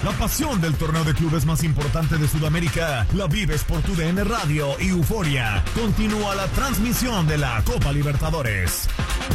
La pasión del torneo de clubes más importante de Sudamérica la vives por tu DN Radio y Euforia. Continúa la transmisión de la Copa Libertadores.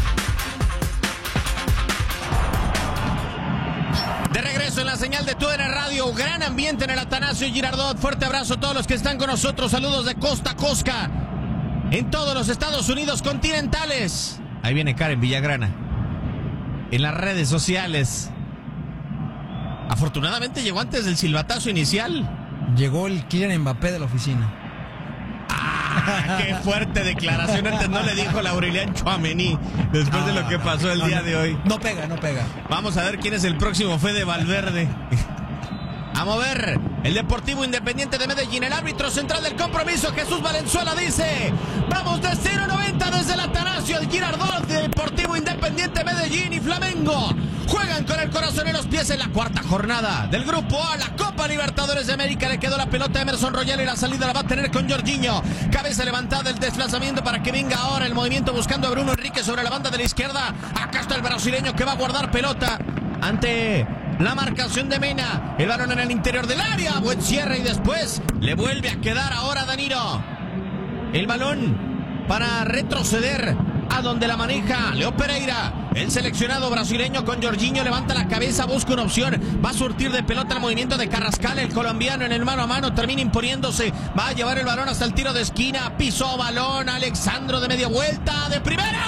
De regreso en la señal de TUDN Radio, gran ambiente en el Atanasio Girardot. Fuerte abrazo a todos los que están con nosotros. Saludos de costa a costa en todos los Estados Unidos continentales. Ahí viene Karen Villagrana en las redes sociales. Afortunadamente llegó antes del silbatazo inicial. Llegó el Kylian Mbappé de la oficina. ¡Ah! ¡Qué fuerte declaración! Antes no le dijo la Aurelian Tchouaméni después de lo que pasó el día de hoy. No pega. Vamos a ver quién es el próximo Fede Valverde. A mover el Deportivo Independiente de Medellín. El árbitro central del compromiso, Jesús Valenzuela, dice: vamos de 0-90 desde el Atanasio al Girardot. Deportivo Independiente Medellín y Flamengo juegan con el corazón en los pies en la cuarta jornada del Grupo A, la Copa Libertadores de América. Le quedó la pelota a Emerson Royal y la salida la va a tener con Jorginho. Cabeza levantada, el desplazamiento para que venga ahora el movimiento buscando a Bruno Enrique sobre la banda de la izquierda. Acá está el brasileño que va a guardar pelota ante la marcación de Mena. El balón en el interior del área. Buen cierre y después le vuelve a quedar ahora Danilo. El balón para retroceder a donde la maneja Leo Pereira. El seleccionado brasileño con Jorginho levanta la cabeza, busca una opción. Va a surtir de pelota el movimiento de Carrascal. El colombiano en el mano a mano termina imponiéndose. Va a llevar el balón hasta el tiro de esquina. Pisó balón Alexandro de media vuelta. De primera.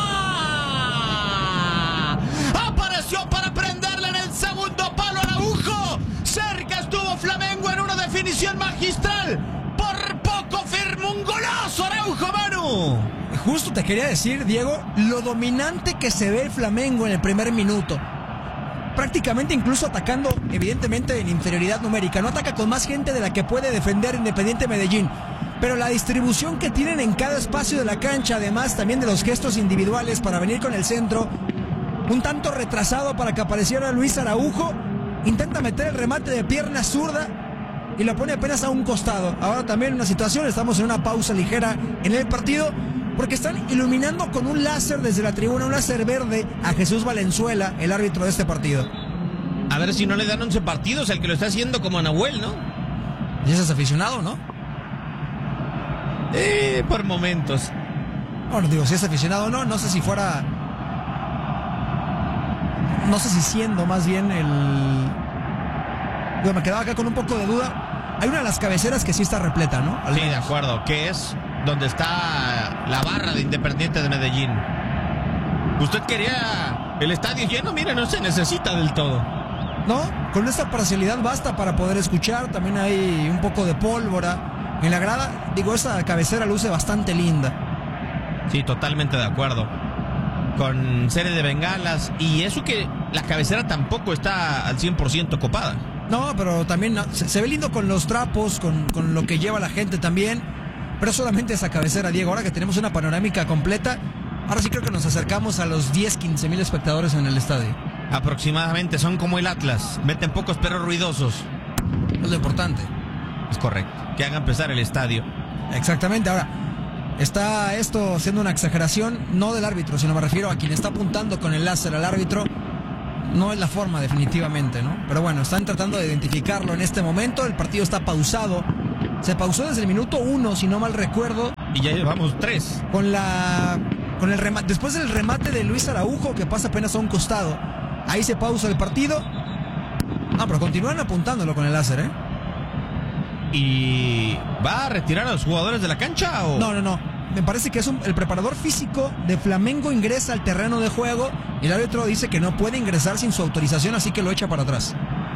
Apareció para prenderle en el segundo palo Araujo. Cerca estuvo Flamengo en una definición magistral. Por poco firma un golazo Araujo, Manu. Justo te quería decir, Diego, lo dominante que se ve el Flamengo en el primer minuto. Prácticamente incluso atacando, evidentemente, en inferioridad numérica. No ataca con más gente de la que puede defender Independiente Medellín. Pero la distribución que tienen en cada espacio de la cancha, además también de los gestos individuales para venir con el centro, un tanto retrasado para que apareciera Luis Araujo, intenta meter el remate de pierna zurda y lo pone apenas a un costado. Ahora también una situación, estamos en una pausa ligera en el partido, porque están iluminando con un láser desde la tribuna, un láser verde, a Jesús Valenzuela, el árbitro de este partido. A ver si no le dan 11 partidos al que lo está haciendo como a Nahuel, ¿no? Y ese es aficionado, ¿no? Por momentos. Bueno, digo, si es aficionado o no, no sé si fuera... No sé si siendo más bien el... Digo, me quedaba acá con un poco de duda. Hay una de las cabeceras que sí está repleta, ¿no? Sí, de acuerdo, que es donde está la barra de Independiente de Medellín. Usted quería el estadio lleno, mire, no se necesita del todo. No, con esta parcialidad basta para poder escuchar. También hay un poco de pólvora en la grada. Digo, esa cabecera luce bastante linda. Sí, totalmente de acuerdo. Con serie de bengalas. Y eso que la cabecera tampoco está al 100% copada. No, pero también se ve lindo con los trapos, con lo que lleva la gente también. Pero solamente esa cabecera, Diego. Ahora que tenemos una panorámica completa, ahora sí creo que nos acercamos a los 10-15 mil espectadores en el estadio. Aproximadamente, son como el Atlas. Meten pocos pero ruidosos. Es lo importante. Es correcto, que hagan pesar el estadio. Exactamente, ahora, está esto siendo una exageración, no del árbitro, sino me refiero a quien está apuntando con el láser al árbitro. No es la forma, definitivamente, ¿no? Pero bueno, están tratando de identificarlo en este momento. El partido está pausado. Se pausó desde el minuto 1, si no mal recuerdo. Y ya llevamos 3. Con el remate, después del remate de Luis Araujo, que pasa apenas a un costado. Ahí se pausa el partido. No, pero continúan apuntándolo con el láser, ¿eh? ¿Y va a retirar a los jugadores de la cancha o...? No. Me parece que es el preparador físico de Flamengo ingresa al terreno de juego y el árbitro dice que no puede ingresar sin su autorización, así que lo echa para atrás.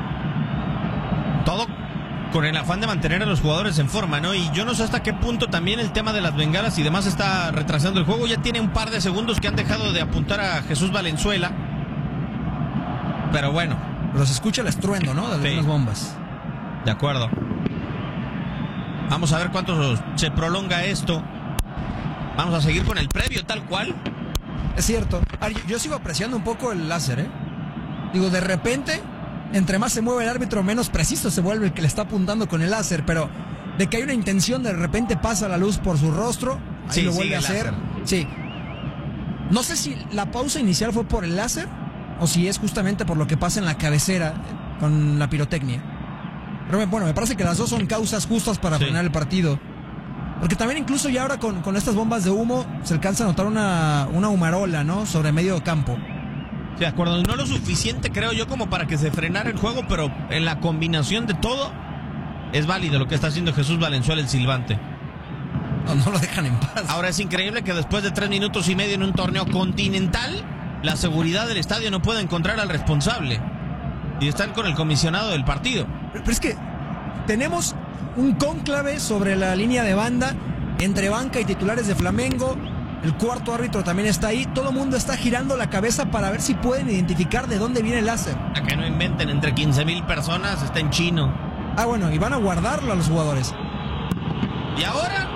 Todo con el afán de mantener a los jugadores en forma, ¿no? Y yo no sé hasta qué punto también el tema de las bengalas y demás está retrasando el juego. Ya tiene un par de segundos que han dejado de apuntar a Jesús Valenzuela. Pero bueno. Pero se escucha el estruendo, ¿no? De algunas bombas. De acuerdo. Vamos a ver cuánto se prolonga esto. Vamos a seguir con el previo tal cual. Es cierto. Yo sigo apreciando un poco el láser, ¿eh? Digo, de repente, entre más se mueve el árbitro, menos preciso se vuelve el que le está apuntando con el láser. Pero de que hay una intención, de repente pasa la luz por su rostro. Ahí lo vuelve a hacer. Sí. No sé si la pausa inicial fue por el láser o si es justamente por lo que pasa en la cabecera con la pirotecnia. Pero bueno, me parece que las dos son causas justas para frenar el partido. Porque también incluso ya ahora con estas bombas de humo se alcanza a notar una humarola, ¿no? Sobre medio campo. Sí, de acuerdo. No lo suficiente, creo yo, como para que se frenara el juego, pero en la combinación de todo es válido lo que está haciendo Jesús Valenzuela, el silbante. No lo dejan en paz. Ahora es increíble que después de 3 minutos y medio en un torneo continental, la seguridad del estadio no puede encontrar al responsable. Y están con el comisionado del partido. Pero es que tenemos un cónclave sobre la línea de banda entre banca y titulares de Flamengo. El cuarto árbitro también está ahí. Todo el mundo está girando la cabeza para ver si pueden identificar de dónde viene el láser. A que no inventen, entre 15,000 personas, está en chino. Ah, bueno, y van a guardarlo a los jugadores. ¿Y ahora?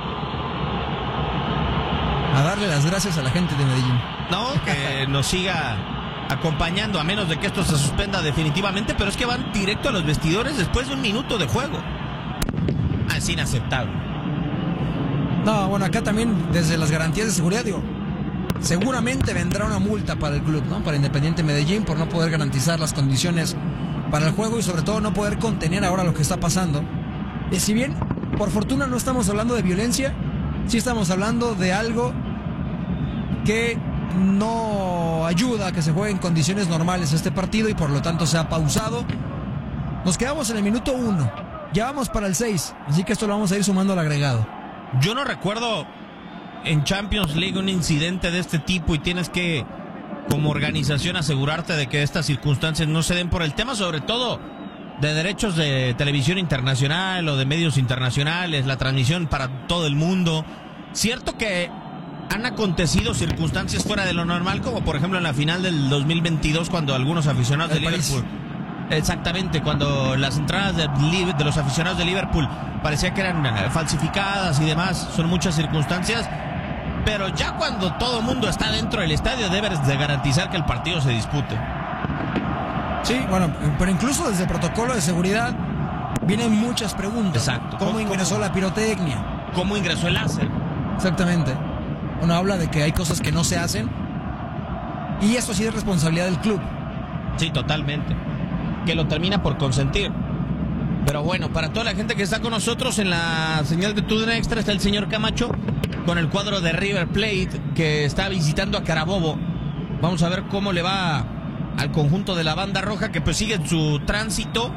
A darle las gracias a la gente de Medellín. No, que nos siga acompañando, a menos de que esto se suspenda definitivamente, pero es que van directo a los vestidores después de 1 minuto de juego. Es inaceptable. No, bueno, acá también desde las garantías de seguridad, digo, seguramente vendrá una multa para el club, ¿no? Para Independiente Medellín por no poder garantizar las condiciones para el juego y sobre todo no poder contener ahora lo que está pasando. Y si bien, por fortuna, no estamos hablando de violencia, sí estamos hablando de algo que no ayuda a que se juegue en condiciones normales este partido y por lo tanto se ha pausado. Nos quedamos en el minuto 1, ya vamos para el 6, así que esto lo vamos a ir sumando al agregado. Yo no recuerdo en Champions League un incidente de este tipo y tienes que, como organización, asegurarte de que estas circunstancias no se den por el tema, sobre todo de derechos de televisión internacional o de medios internacionales, la transmisión para todo el mundo. Cierto que han acontecido circunstancias fuera de lo normal, como por ejemplo en la final del 2022 cuando algunos aficionados de Liverpool... Exactamente, cuando las entradas de los aficionados de Liverpool parecía que eran falsificadas y demás, son muchas circunstancias, pero ya cuando todo el mundo está dentro del estadio debes de garantizar que el partido se dispute. Sí, bueno, pero incluso desde el protocolo de seguridad vienen muchas preguntas. Exacto. ¿Cómo ingresó la pirotecnia? ¿Cómo ingresó el láser? Exactamente. Uno habla de que hay cosas que no se hacen y eso sí es responsabilidad del club. Sí, totalmente. Que lo termina por consentir. Pero bueno, para toda la gente que está con nosotros en la señal de TUDN Extra está el señor Camacho con el cuadro de River Plate que está visitando a Carabobo. Vamos a ver cómo le va al conjunto de la banda roja que pues sigue su tránsito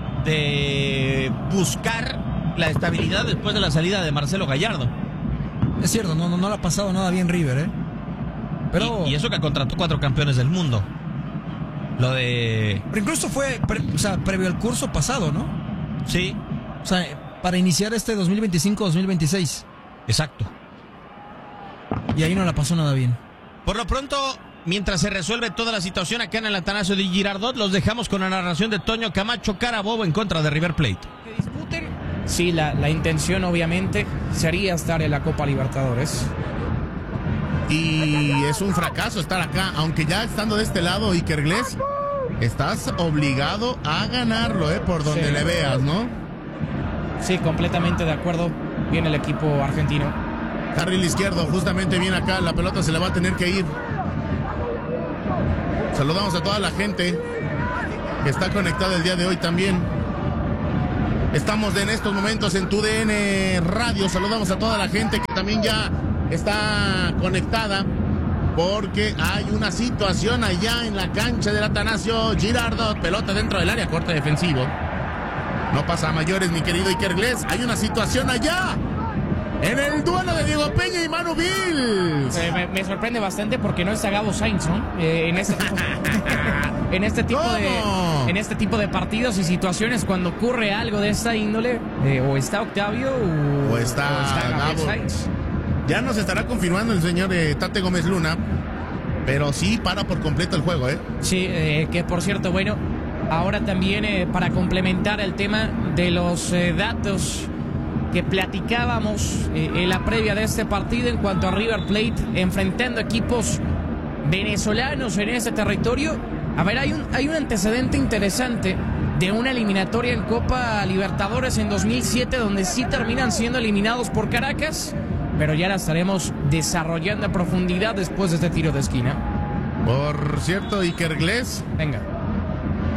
de buscar la estabilidad después de la salida de Marcelo Gallardo. Es cierto, no le ha pasado nada bien River, Pero... Y eso que contrató 4 campeones del mundo. Lo de... Pero incluso fue previo al curso pasado, ¿no? Sí. O sea, para iniciar este 2025-2026. Exacto. Y ahí no la pasó nada bien. Por lo pronto, mientras se resuelve toda la situación acá en el Atanasio de Girardot, los dejamos con la narración de Toño Camacho, Carabobo en contra de River Plate. Que disputen, sí, la intención obviamente sería estar en la Copa Libertadores. Y es un fracaso estar acá, aunque ya estando de este lado, Iker Gles, estás obligado a ganarlo, por donde sí. Le veas, ¿no? Sí, completamente de acuerdo. Viene el equipo argentino. Carril izquierdo, justamente viene acá, la pelota se le va a tener que ir. Saludamos a toda la gente que está conectada el día de hoy también. Estamos en estos momentos en TUDN Radio. Saludamos a toda la gente que también ya está conectada porque hay una situación allá en la cancha del Atanasio Girardot. Pelota dentro del área, corte defensivo. No pasa a mayores, mi querido Iker Gles. Hay una situación allá en el duelo de Diego Peña y Manu Bills. Me sorprende bastante porque no está Gabo Sainz, ¿no? En este tipo de partidos y situaciones, cuando ocurre algo de esta índole, o está Octavio o está Gabo Sainz. Ya nos estará confirmando el señor Tate Gómez Luna, pero sí para por completo el juego, Sí, que por cierto, bueno, ahora también para complementar el tema de los datos que platicábamos en la previa de este partido en cuanto a River Plate enfrentando equipos venezolanos en ese territorio. A ver, hay un antecedente interesante de una eliminatoria en Copa Libertadores en 2007 donde sí terminan siendo eliminados por Caracas, pero ya la estaremos desarrollando a profundidad después de este tiro de esquina. Por cierto, Iker Gles. Venga.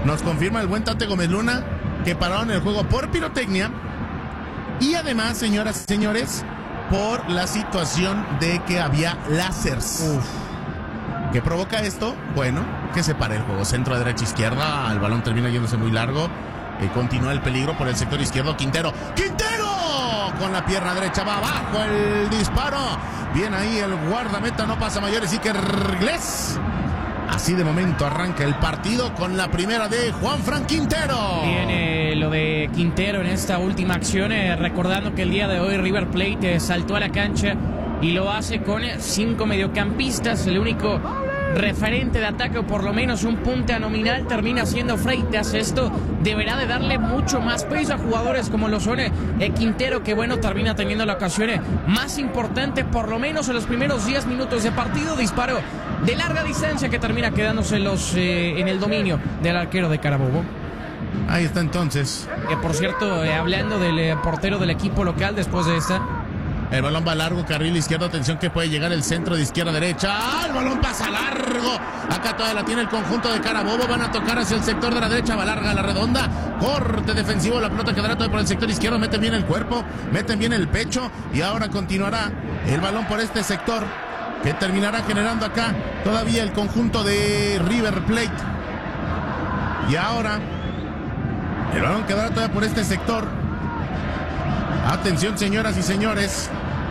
Nos confirma el buen Tate Gómez Luna que pararon el juego por pirotecnia y además, señoras y señores, por la situación de que había láseres. ¿Qué provoca esto? Bueno, que se pare el juego. Centro, derecha, izquierda. El balón termina yéndose muy largo. Continúa el peligro por el sector izquierdo. Quintero. Con la pierna derecha va abajo el disparo. Bien ahí el guardameta, no pasa mayores. Iker Gles. Así de momento arranca el partido con la primera de Juanfran Quintero. Viene lo de Quintero en esta última acción, recordando que el día de hoy River Plate saltó a la cancha y lo hace con 5 mediocampistas. El único referente de ataque, o por lo menos un punta nominal, termina siendo Freitas. Esto deberá de darle mucho más peso a jugadores como lo son Quintero, que bueno, termina teniendo la ocasión más importante, por lo menos en los primeros 10 minutos de partido. Disparo de larga distancia que termina quedándose en el dominio del arquero de Carabobo. Ahí está entonces. Que por cierto, hablando del portero del equipo local, después de esta, el balón va largo, carril izquierdo, atención que puede llegar el centro de izquierda a derecha. ¡Ah! El balón pasa largo. Acá todavía la tiene el conjunto de Carabobo. Van a tocar hacia el sector de la derecha, va larga la redonda. Corte defensivo, la pelota quedará todavía por el sector izquierdo. Meten bien el cuerpo, meten bien el pecho. Y ahora continuará el balón por este sector, que terminará generando acá todavía el conjunto de River Plate. Y ahora el balón quedará todavía por este sector. Atención, señoras y señores.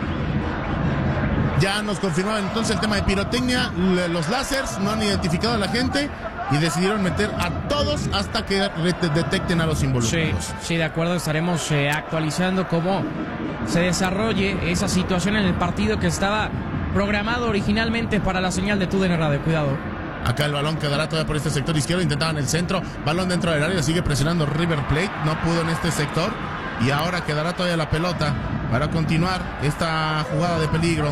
Ya nos confirmaron entonces el tema de pirotecnia. Los láseres no han identificado a la gente y decidieron meter a todos hasta que detecten a los involucrados. Sí, de acuerdo. Estaremos actualizando cómo se desarrolle esa situación en el partido que estaba programado originalmente para la señal de TUDN Radio. Cuidado. Acá el balón quedará todavía por este sector izquierdo. Intentaban el centro. Balón dentro del área. Sigue presionando River Plate. No pudo en este sector. Y ahora quedará todavía la pelota para continuar esta jugada de peligro.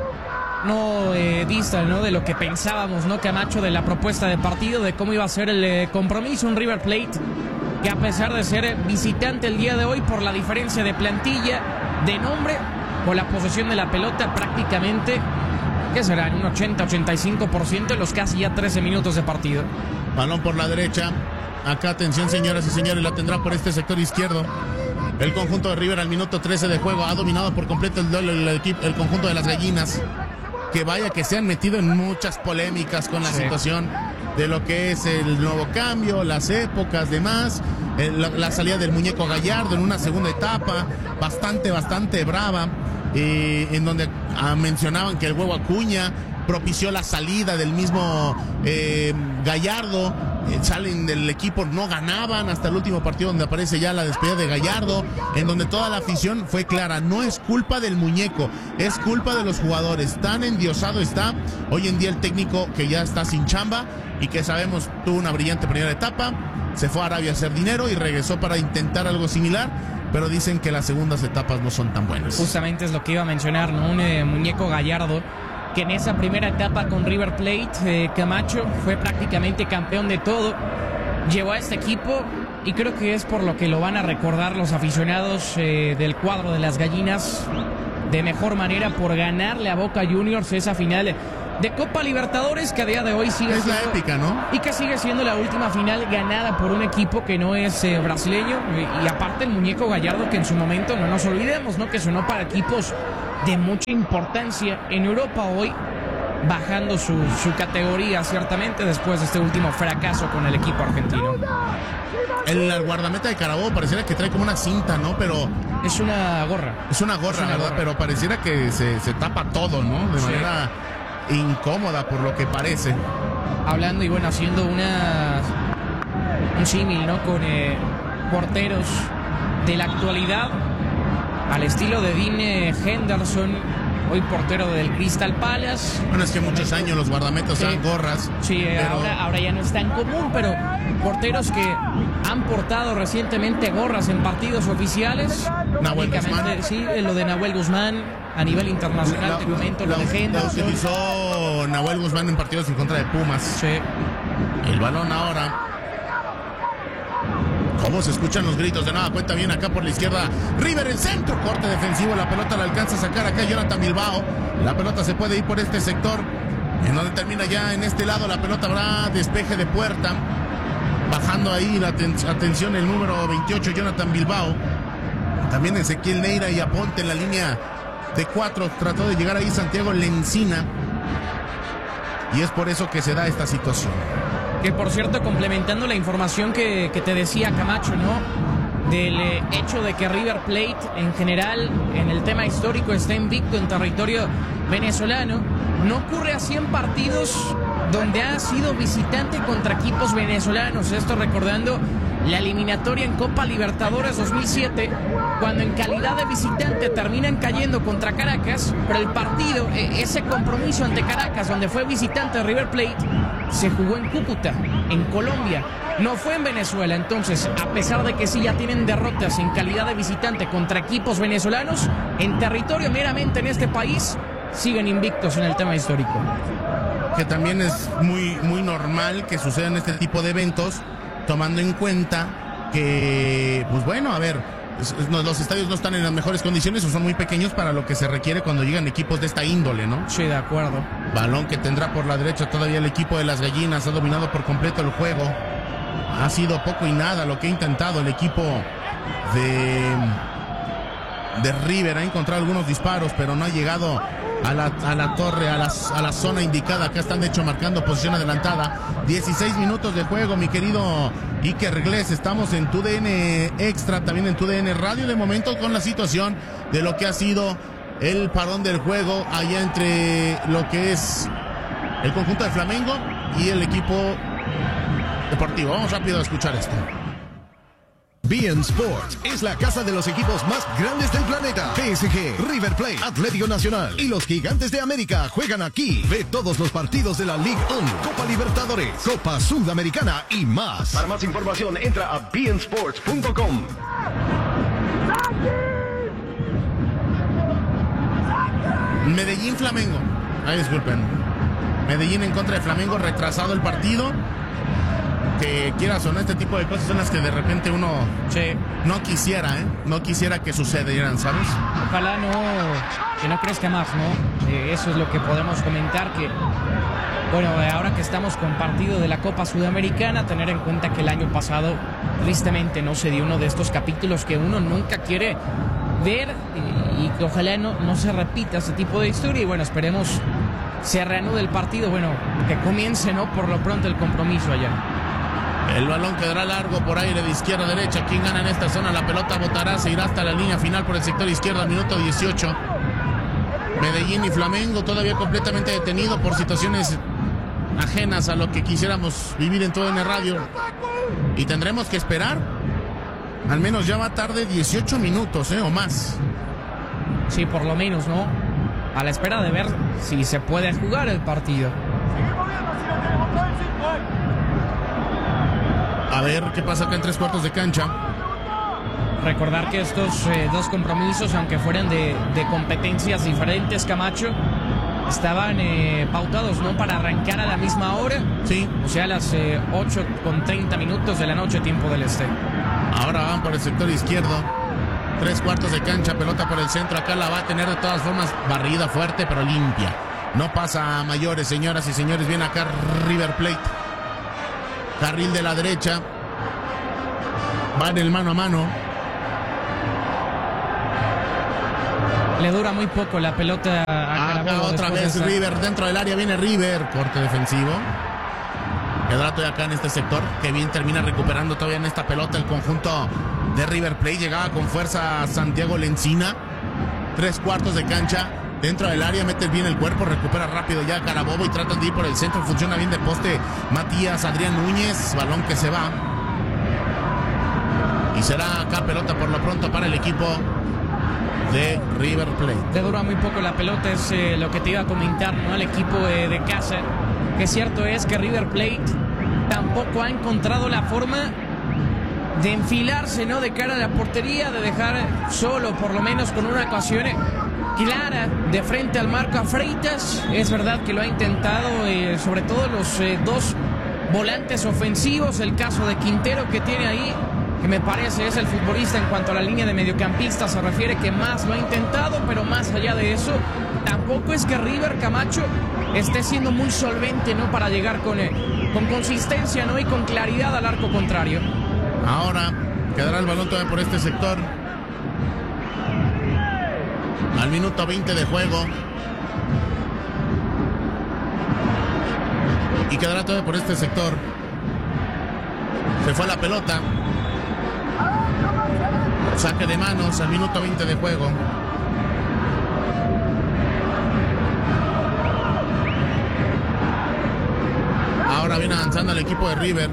No dista, ¿no?, de lo que pensábamos, ¿no?, Camacho, de la propuesta de partido, de cómo iba a ser el compromiso. Un River Plate que, a pesar de ser visitante el día de hoy, por la diferencia de plantilla, de nombre, con la posesión de la pelota prácticamente, ¿qué será?, en un 80-85% en los casi ya 13 minutos de partido. Balón por la derecha. Acá, atención, señoras y señores, la tendrá por este sector izquierdo. El conjunto de River al minuto 13 de juego ha dominado por completo el conjunto de las gallinas. Que vaya que se han metido en muchas polémicas con la situación de lo que es el nuevo cambio, las épocas, demás, la salida del muñeco Gallardo en una segunda etapa bastante brava, en donde mencionaban que el huevo Acuña propició la salida del mismo Gallardo. Salen del equipo, no ganaban hasta el último partido, donde aparece ya la despedida de Gallardo, en donde toda la afición fue clara: no es culpa del muñeco, es culpa de los jugadores. Tan endiosado está hoy en día el técnico, que ya está sin chamba y que sabemos tuvo una brillante primera etapa, se fue a Arabia a hacer dinero y regresó para intentar algo similar, pero dicen que las segundas etapas no son tan buenas. Justamente es lo que iba a mencionar, ¿no? Un muñeco Gallardo que en esa primera etapa con River Plate, Camacho, fue prácticamente campeón de todo. Llevó a este equipo, y creo que es por lo que lo van a recordar los aficionados del cuadro de las gallinas de mejor manera, por ganarle a Boca Juniors esa final de Copa Libertadores, que a día de hoy sigue es siendo, la épica, ¿no? Y que sigue siendo la última final ganada por un equipo que no es brasileño. Y aparte el muñeco Gallardo, que en su momento, no nos olvidemos, ¿no?, que sonó para equipos de mucha importancia en Europa, hoy bajando su categoría, ciertamente, después de este último fracaso con el equipo argentino. El guardameta de Carabobo pareciera que trae como una cinta, ¿no? Pero es una gorra. Es una gorra, ¿verdad? Gorra. Pero pareciera que se tapa todo, ¿no? De manera incómoda, por lo que parece. Hablando y bueno, haciendo un símil, ¿no?, con porteros de la actualidad, al estilo de Dean Henderson, hoy portero del Crystal Palace. Bueno, es que muchos años los guardametas usan gorras. Sí, pero ahora ya no es tan común, pero porteros que han portado recientemente gorras en partidos oficiales. Nahuel Guzmán. Sí, lo de Nahuel Guzmán a nivel internacional, te comento, lo de Henderson. Lo utilizó Nahuel Guzmán en partidos en contra de Pumas. Sí. El balón ahora. ¿Cómo se escuchan los gritos? De nada cuenta, bien acá por la izquierda River, el centro, corte defensivo, la pelota la alcanza a sacar acá Jonathan Bilbao. La pelota se puede ir por este sector, en donde termina ya en este lado. La pelota habrá despeje de puerta. bajando ahí la atención el número 28, Jonathan Bilbao. También Ezequiel Neira y Aponte en la línea de 4. Trató de llegar ahí Santiago Lencina. Y es por eso que se da esta situación. Que por cierto, complementando la información que te decía Camacho, ¿no? Del hecho de que River Plate en general en el tema histórico está invicto en territorio venezolano. No ocurre así en partidos donde ha sido visitante contra equipos venezolanos. Esto recordando la eliminatoria en Copa Libertadores 2007, cuando en calidad de visitante terminan cayendo contra Caracas, pero el partido, ese compromiso ante Caracas, donde fue visitante River Plate, se jugó en Cúcuta, en Colombia. No fue en Venezuela. Entonces, a pesar de que sí ya tienen derrotas en calidad de visitante contra equipos venezolanos, en territorio meramente en este país, siguen invictos en el tema histórico. Que también es muy normal que sucedan este tipo de eventos, tomando en cuenta que, pues bueno, a ver, los estadios no están en las mejores condiciones o son muy pequeños para lo que se requiere cuando llegan equipos de esta índole, ¿no? Sí, de acuerdo. Balón que tendrá por la derecha todavía el equipo de las Gallinas, ha dominado por completo el juego. Ha sido poco y nada lo que ha intentado el equipo de River. Ha encontrado algunos disparos, pero no ha llegado a la torre, a la zona indicada. Acá están de hecho marcando posición adelantada. 16 minutos de juego, mi querido Iker Gles. Estamos en TUDN Extra, también en TUDN Radio de momento, con la situación de lo que ha sido el parón del juego allá entre lo que es el conjunto de Flamengo y el equipo deportivo. Vamos rápido a escuchar esto. beIN Sports es la casa de los equipos más grandes del planeta. PSG, River Plate, Atlético Nacional y los Gigantes de América juegan aquí. Ve todos los partidos de la Ligue 1, Copa Libertadores, Copa Sudamericana y más. Para más información, entra a beinsports.com. Medellín Flamengo. Ay, disculpen. Medellín en contra de Flamengo, retrasado el partido. Que quieras o no, este tipo de cosas son las que de repente uno no quisiera, no quisiera que sucedieran, ¿sabes? Ojalá que no crezca más, ¿no? Eso es lo que podemos comentar, que bueno, ahora que estamos con partido de la Copa Sudamericana, tener en cuenta que el año pasado tristemente no se dio uno de estos capítulos que uno nunca quiere ver, y que ojalá no se repita ese tipo de historia. Y bueno, esperemos se reanude el partido, bueno, que comience, ¿no? Por lo pronto el compromiso allá. El balón quedará largo por aire de izquierda a derecha. ¿Quién gana en esta zona? La pelota botará, se irá hasta la línea final por el sector izquierdo al minuto 18. Medellín y Flamengo todavía completamente detenido por situaciones ajenas a lo que quisiéramos vivir en TUDN Radio. Y tendremos que esperar. Al menos ya va tarde 18 minutos, o más. Sí, por lo menos, ¿no? A la espera de ver si se puede jugar el partido. A ver qué pasa acá en 3/4 de cancha. Recordar que estos dos compromisos, aunque fueran de competencias diferentes, Camacho, estaban pautados, ¿no? Para arrancar a la misma hora. Sí. O sea, a las 8:30 de la noche, tiempo del este. Ahora van por el sector izquierdo. 3/4 de cancha, pelota por el centro. Acá la va a tener de todas formas barrida fuerte, pero limpia. No pasa a mayores, señoras y señores. Viene acá River Plate. Carril de la derecha. Va en el mano a mano. Le dura muy poco la pelota a Acá otra vez River dentro del área. Viene River. Corte defensivo. Quedará todavía acá en este sector. Que bien termina recuperando todavía en esta pelota el conjunto de River Plate. Llegaba con fuerza Santiago Lencina. 3/4 de cancha. Dentro del área, mete bien el cuerpo, recupera rápido ya Carabobo y tratan de ir por el centro. Funciona bien de poste Matías Adrián Núñez. Balón que se va. Y será acá pelota por lo pronto para el equipo de River Plate. Le dura muy poco la pelota, es lo que te iba a comentar, ¿no? Al equipo de casa. Que cierto es que River Plate tampoco ha encontrado la forma de enfilarse, ¿no? De cara a la portería, de dejar solo, por lo menos con una ocasión clara de frente al marco a Freitas. Es verdad que lo ha intentado, sobre todo los dos volantes ofensivos. El caso de Quintero, que tiene ahí, que me parece es el futbolista en cuanto a la línea de mediocampistas se refiere, que más lo ha intentado, pero más allá de eso tampoco es que River, Camacho, esté siendo muy solvente, ¿no? Para llegar con consistencia, ¿no? Y con claridad al arco contrario. Ahora quedará el balón todavía por este sector. Al minuto 20 de juego. Y quedará todavía por este sector. Se fue la pelota. Saque de manos al minuto 20 de juego. Ahora viene avanzando el equipo de River.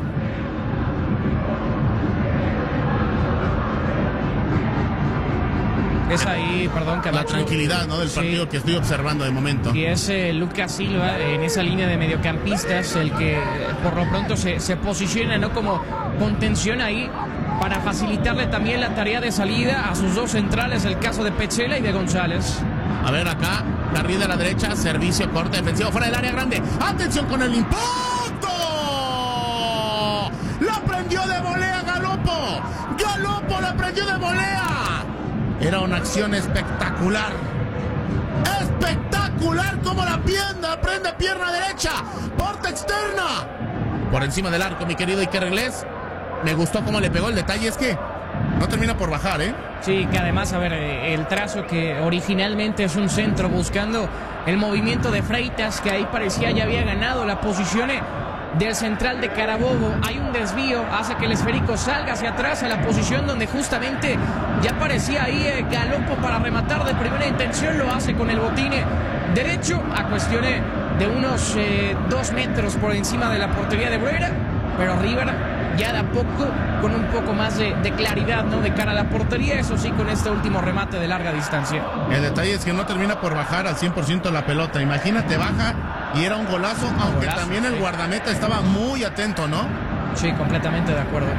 Es ahí, perdón, Camacho. La tranquilidad, ¿no? Del partido, sí, que estoy observando de momento. Y es Lucas Silva en esa línea de mediocampistas el que por lo pronto se posiciona, ¿no? Como contención ahí para facilitarle también la tarea de salida a sus dos centrales, el caso de Petzela y de González. A ver acá, carril a la derecha, servicio corte defensivo fuera del área grande. ¡Atención con el impacto! ¡La prendió de volea Galopo! ¡Galopo la prendió de volea! Era una acción espectacular. Espectacular como la pierna, prende pierna derecha, porta externa. Por encima del arco, mi querido Iker Inglés. Me gustó cómo le pegó. El detalle es que no termina por bajar, ¿eh? Sí, que además, a ver, el trazo que originalmente es un centro buscando el movimiento de Freitas, que ahí parecía ya había ganado la posición del central de Carabobo. Hay un desvío, hace que el esférico salga hacia atrás a la posición donde justamente ya parecía ahí Galopo para rematar de primera intención. Lo hace con el botín derecho a cuestiones de unos 2 metros por encima de la portería de Bruera, pero River ya da poco, con un poco más de claridad, ¿no? De cara a la portería, eso sí, con este último remate de larga distancia. El detalle es que no termina por bajar al 100% la pelota. Imagínate, baja y era un golazo, aunque golazo, también el guardameta estaba muy atento, ¿no? Sí, completamente de acuerdo.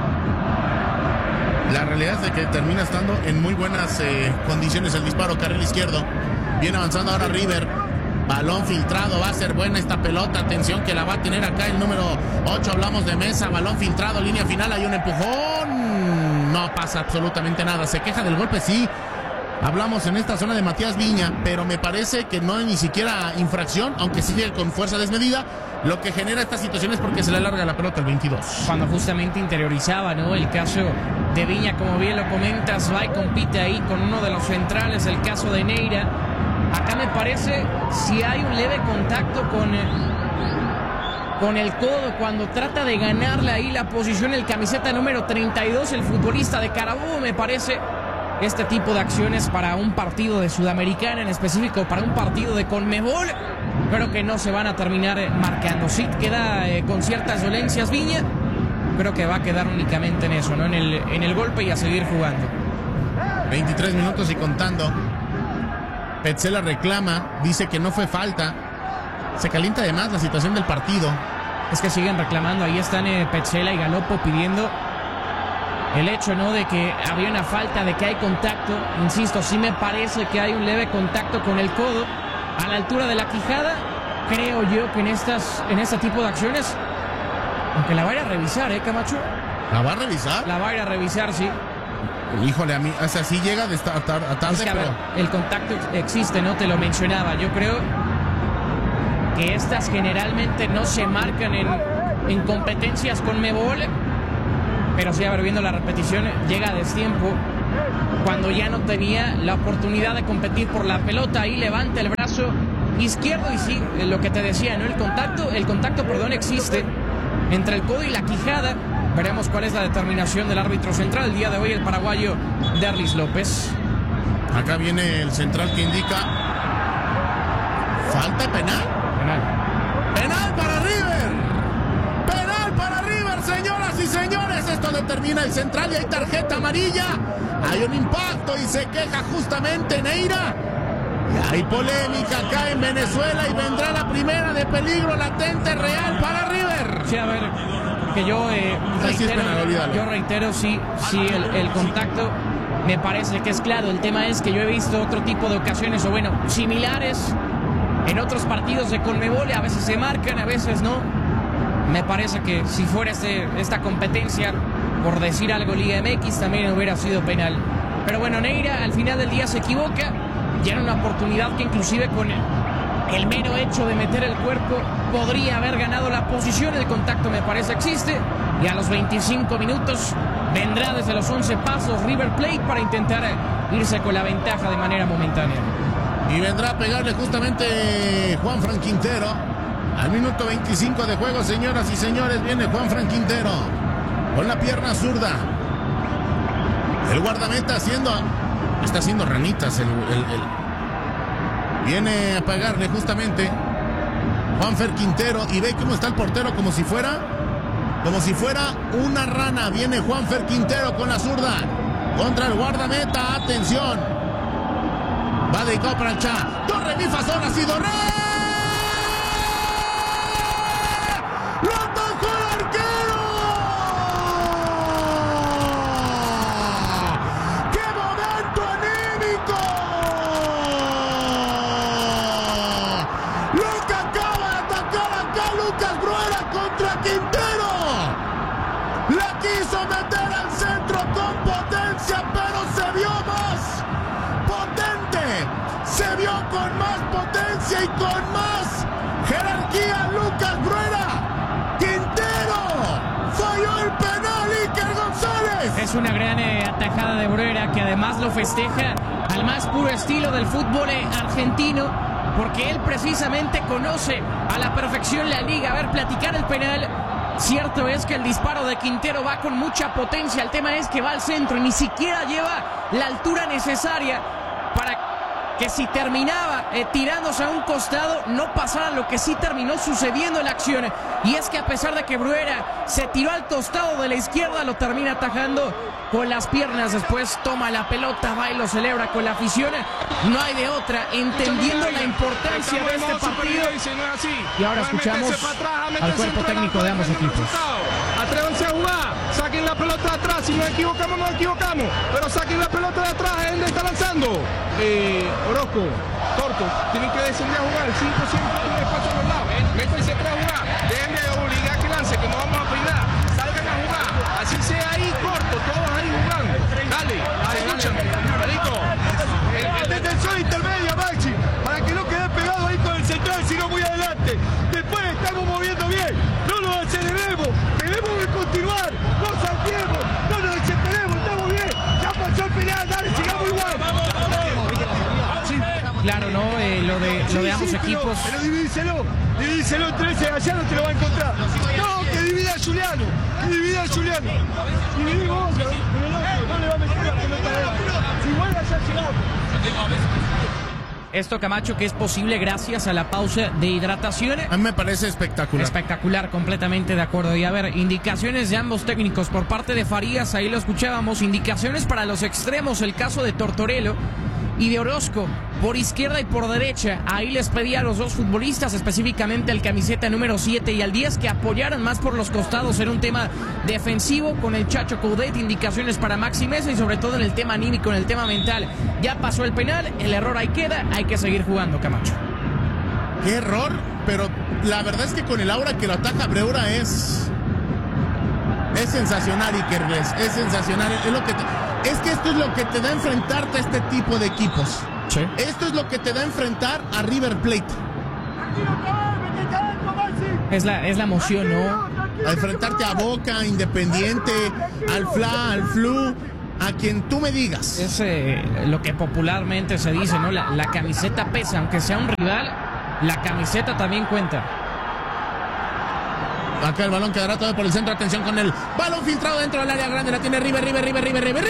La realidad es de que termina estando en muy buenas condiciones el disparo, carril izquierdo. Viene avanzando ahora River. Balón filtrado, va a ser buena esta pelota, atención que la va a tener acá el número 8, hablamos de Mesa, balón filtrado, línea final, hay un empujón, no pasa absolutamente nada, se queja del golpe, sí, hablamos en esta zona de Matías Viña, pero me parece que no hay ni siquiera infracción, aunque sigue con fuerza desmedida, lo que genera esta situación es porque se le alarga la pelota al 22. Cuando justamente interiorizaba, ¿no? El caso de Viña, como bien lo comentas, va y compite ahí con uno de los centrales, el caso de Neira. Acá me parece si hay un leve contacto con el codo cuando trata de ganarle ahí la posición el camiseta número 32, el futbolista de Carabobo. Me parece este tipo de acciones para un partido de Sudamericana, en específico para un partido de Conmebol, creo que no se van a terminar marcando. Sí queda con ciertas dolencias Viña, creo que va a quedar únicamente en eso, ¿no? En el golpe y a seguir jugando. 23 minutos y contando. Petzela reclama, dice que no fue falta. Se calienta además la situación del partido. Es que siguen reclamando, ahí están Petzela y Galopo pidiendo el hecho, ¿no? De que había una falta, de que hay contacto. Insisto, sí me parece que hay un leve contacto con el codo a la altura de la quijada. Creo yo que en este tipo de acciones, aunque la va a ir a revisar, Camacho. ¿La va a revisar? La va a ir a revisar, sí. Híjole, a mí, o sea, sí llega de estar a tarde, es que, a ver, el contacto existe, ¿no? Te lo mencionaba. Yo creo que estas generalmente no se marcan en competencias Conmebol, pero sí, a ver, viendo la repetición, llega a destiempo cuando ya no tenía la oportunidad de competir por la pelota. Ahí levanta el brazo izquierdo y sí, lo que te decía, ¿no? El contacto, existe entre el codo y la quijada. Veremos cuál es la determinación del árbitro central el día de hoy, el paraguayo Derlis López. Acá viene el central que indica falta penal. Penal para River. Penal para River, señoras y señores. Esto determina el central y hay tarjeta amarilla. Hay un impacto y se queja justamente Neira. Y hay polémica acá en Venezuela y vendrá la primera de peligro latente real para River. Sí, a ver, que yo reitero, sí, el contacto me parece que es claro. El tema es que yo he visto otro tipo de ocasiones, o bueno, similares en otros partidos de Conmebol, a veces se marcan, a veces no. Me parece que si fuera esta competencia, por decir algo, Liga MX, también hubiera sido penal. Pero bueno, Neira al final del día se equivoca, Ya era una oportunidad que inclusive con el mero hecho de meter el cuerpo podría haber ganado la posición. El contacto me parece existe. Y a los 25 minutos vendrá desde los 11 pasos River Plate para intentar irse con la ventaja de manera momentánea. Y vendrá a pegarle justamente Juanfran Quintero. Al minuto 25 de juego, señoras y señores, viene Juanfran Quintero con la pierna zurda. El guardameta está haciendo ranitas. Viene a pegarle justamente Juanfer Quintero y ve cómo está el portero como si fuera una rana. Viene Juanfer Quintero con la zurda contra el guardameta. Atención. Va dedicado para el Cha. Do, re, mi, fa, sol, la, si, do, re. ¡Lo atajó el arquero! ¡Qué momento anímico! Lo que acaba de atacar acá Lucas Bruera contra Quintero. La quiso meter al centro con potencia, pero se vio más potente. Se vio con más potencia y con más jerarquía Lucas Bruera. Quintero falló el penal. Iker González. Es una gran atajada de Bruera, que además lo festeja al más puro estilo del fútbol argentino, porque él precisamente conoce a la perfección la liga. A ver, platicar el penal. Cierto es que el disparo de Quintero va con mucha potencia. El tema es que va al centro y ni siquiera lleva la altura necesaria para que si terminaba tirándose a un costado no pasara lo que sí terminó sucediendo en la acción. Y es que a pesar de que Bruera se tiró al costado de la izquierda, lo termina atajando con las piernas. Después toma la pelota, va y lo celebra con la afición. No hay de otra, entendiendo la importancia de este partido. Y ahora escuchamos al cuerpo técnico de ambos equipos. Atrévanse a jugar, saquen la pelota de atrás. Si nos equivocamos, nos equivocamos, pero saquen la pelota de atrás. Él está lanzando. Orozco, Torto, tienen que descender a jugar. El 5 siempre tiene espacio a los lados. Métanse atrás a jugar. Dejen de obligar que lance, que no vamos a peinar. Salgan a jugar. Así sea ahí, corto, todos ahí jugando. Dale, escúchame, Marico. El defensor intermedio, Maxi, para que no quede pegado ahí con el central, sino muy adelante. Después estamos moviendo bien. No nos aceleremos. Tenemos que continuar. No saltemos. No nos desesperemos. Estamos bien. Ya pasó el penal. Dale, sigamos igual. Claro, ¿no? Lo de ambos equipos. Pero divídiselo en 13, allá no te lo va a encontrar. No, que divida a Juliano. Dividimos, pero no le va a meter la pelota a él. Si vuelve allá, llegamos. Esto, Camacho, que es posible gracias a la pausa de hidratación. A mí me parece espectacular. Espectacular, completamente de acuerdo. Y a ver, indicaciones de ambos técnicos por parte de Farías, ahí lo escuchábamos. Indicaciones para los extremos, el caso de Tortorello y de Orozco, por izquierda y por derecha. Ahí les pedía a los dos futbolistas, específicamente al camiseta número 7 y al 10, que apoyaran más por los costados. Era un tema defensivo con el Chacho Coudet. Indicaciones para Maxi Meza y sobre todo en el tema anímico, en el tema mental. Ya pasó el penal, el error ahí queda, hay que seguir jugando, Camacho. Qué error, pero la verdad es que con el aura que lo ataca Breura es sensacional, Iker, es sensacional. Es que esto es lo que te da enfrentarte a este tipo de equipos. Sí. Esto es lo que te da enfrentar a River Plate. Es la emoción, ¿no? A enfrentarte a Boca, Independiente, al FLA, al FLU, a quien tú me digas. Es lo que popularmente se dice, ¿no? La camiseta pesa, aunque sea un rival, la camiseta también cuenta. Acá el balón quedará todo por el centro. Atención con el balón filtrado dentro del área grande. La tiene River. Bruera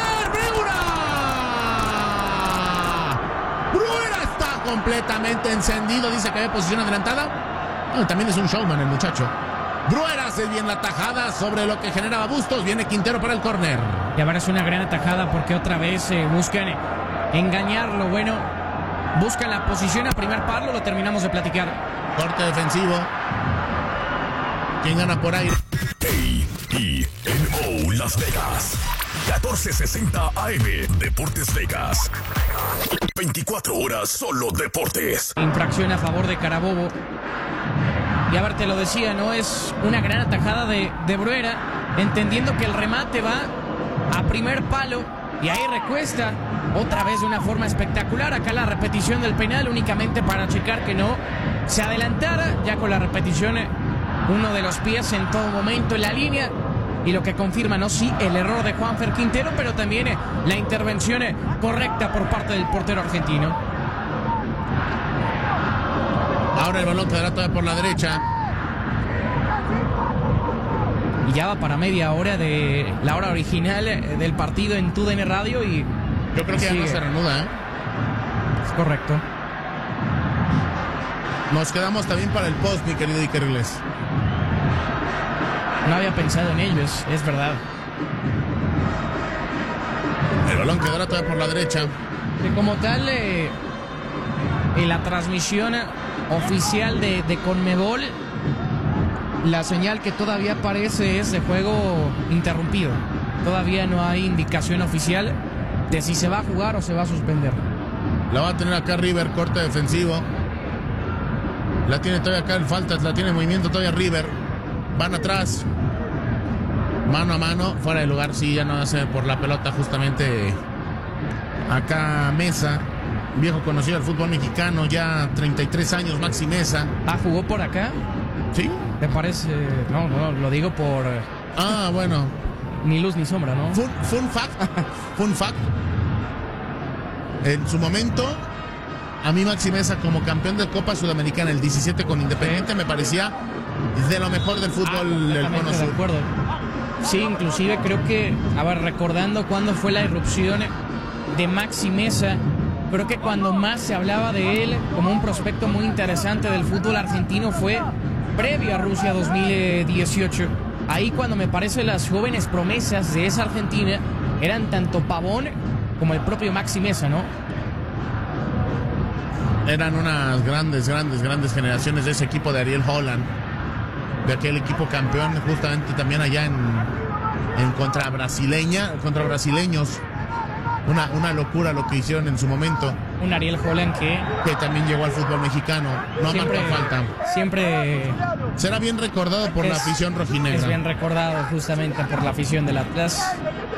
está completamente encendido. Dice que había posición adelantada. También es un showman el muchacho. Bruera hace bien la tajada sobre lo que generaba Bustos. Viene Quintero para el córner. Y ahora es una gran atajada porque otra vez buscan engañarlo. Bueno, buscan la posición a primer palo. Lo terminamos de platicar. Corte defensivo. ¿Quién gana por aire? KENO Las Vegas 1460 AM Deportes Vegas. 24 horas solo deportes. Infracción a favor de Carabobo. Y a ver, te lo decía, ¿no? Es una gran atajada de Bruera, entendiendo que el remate va a primer palo Y ahí recuesta otra vez de una forma espectacular. Acá la repetición del penal únicamente para checar que no se adelantara. Ya con la repetición, uno de los pies en todo momento en la línea. Y lo que confirma, no sí, el error de Juanfer Quintero, pero también la intervención correcta por parte del portero argentino. Ahora el balón quedará todavía por la derecha. Y ya va para media hora de la hora original del partido en TUDN Radio y yo creo que ya no se reanuda, Es correcto. Nos quedamos también para el post, mi querido Iker Riles. No había pensado en ello, es verdad. El balón quedará todavía por la derecha. Que como tal, en la transmisión oficial de Conmebol, la señal que todavía aparece es de juego interrumpido. Todavía no hay indicación oficial de si se va a jugar o se va a suspender. La va a tener acá River, corte defensivo. La tiene todavía acá en faltas, la tiene en movimiento todavía River. Van atrás. Mano a mano, fuera de lugar, sí, ya no hace por la pelota justamente acá Mesa, viejo conocido del fútbol mexicano, ya 33 años, Maxi Mesa. ¿Jugó por acá? Sí. ¿Te parece? No, lo digo por... bueno. Ni luz ni sombra, ¿no? Fun fact. En su momento, a mí Maxi Mesa como campeón de Copa Sudamericana, el 17 con Independiente, me parecía de lo mejor del fútbol del Cono Sur. De acuerdo. Sí, inclusive creo que, recordando cuándo fue la irrupción de Maxi Mesa, creo que cuando más se hablaba de él como un prospecto muy interesante del fútbol argentino fue previo a Rusia 2018. Ahí cuando me parece las jóvenes promesas de esa Argentina eran tanto Pavón como el propio Maxi Mesa, ¿no? Eran unas grandes generaciones de ese equipo de Ariel Holland, de aquel equipo campeón justamente también allá en contra brasileños. Una locura lo que hicieron en su momento. Un Ariel Holland que también llegó al fútbol mexicano. No marcó falta. Siempre será bien recordado por la afición rojinegra. Es bien recordado justamente por la afición del Atlas.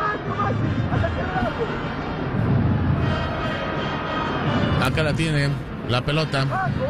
Acá la tiene la pelota.